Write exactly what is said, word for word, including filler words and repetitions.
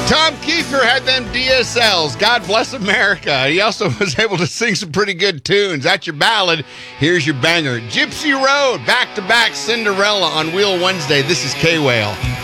Tom Kiefer had them D S Ls. God bless America. He also was able to sing some pretty good tunes. That's your ballad. Here's your banger. Gypsy Road, back-to-back Cinderella on Wheel Wednesday. This is K-Whale.